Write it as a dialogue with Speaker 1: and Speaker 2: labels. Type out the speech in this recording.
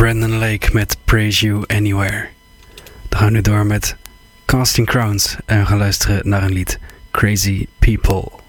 Speaker 1: Brandon Lake met Praise You Anywhere. Dan gaan we nu door met Casting Crowns en we gaan luisteren naar een lied Crazy People.